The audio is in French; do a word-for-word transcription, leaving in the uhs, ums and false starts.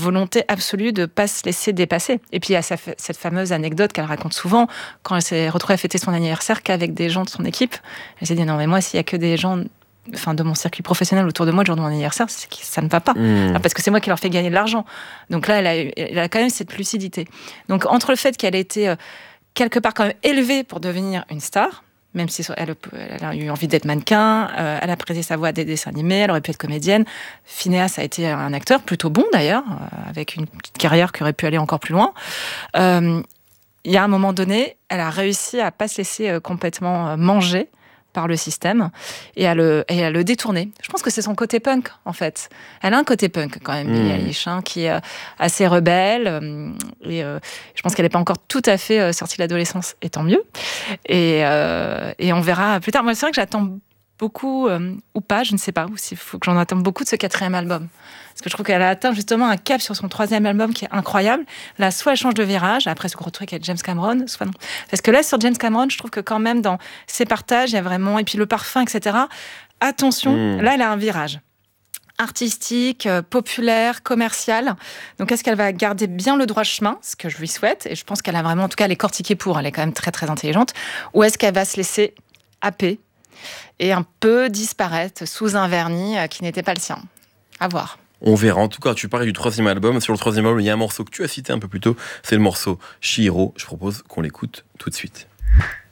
volonté absolue de ne pas se laisser dépasser. Et puis il y a sa, cette fameuse anecdote qu'elle raconte souvent, quand elle s'est retrouvée à fêter son anniversaire qu'avec des gens de son équipe. Elle s'est dit, non mais moi, s'il n'y a que des gens... Enfin, de mon circuit professionnel autour de moi le jour de mon anniversaire, c'est que ça ne va pas. Mmh. Alors, parce que c'est moi qui leur fais gagner de l'argent. Donc là, elle a, eu, elle a quand même cette lucidité. Donc entre le fait qu'elle ait été euh, quelque part quand même élevée pour devenir une star, même si elle, elle a eu envie d'être mannequin, euh, elle a prêté sa voix à des dessins animés, elle aurait pu être comédienne. Phineas a été un acteur plutôt bon d'ailleurs, euh, avec une petite carrière qui aurait pu aller encore plus loin. Euh, il y a un moment donné, elle a réussi à pas se laisser euh, complètement euh, manger par le système et à le, et à le détourner. Je pense que c'est son côté punk, en fait. Elle a un côté punk, quand même, Billie Eilish, hein, qui est euh, assez rebelle. Euh, et euh, je pense qu'elle n'est pas encore tout à fait euh, sortie de l'adolescence, et tant mieux. Et, euh, et on verra plus tard. Moi, c'est vrai que j'attends beaucoup, euh, ou pas, je ne sais pas, ou s'il faut que j'en attende beaucoup de ce quatrième album. Parce que je trouve qu'elle a atteint justement un cap sur son troisième album qui est incroyable. Là, soit elle change de virage, après ce gros truc avec James Cameron, soit non. Parce que là, sur James Cameron, je trouve que quand même, dans ses partages, il y a vraiment... Et puis le parfum, et cetera. Attention, mmh. là, elle a un virage artistique, euh, populaire, commercial. Donc, est-ce qu'elle va garder bien le droit chemin, ce que je lui souhaite, et je pense qu'elle a vraiment, en tout cas, elle est cortiquée pour, elle est quand même très, très intelligente, ou est-ce qu'elle va se laisser happer et un peu disparaître sous un vernis euh, qui n'était pas le sien? À voir. On verra. En tout cas, tu parlais du troisième album. Sur le troisième album, il y a un morceau que tu as cité un peu plus tôt. C'est le morceau Chihiro. Je propose qu'on l'écoute tout de suite.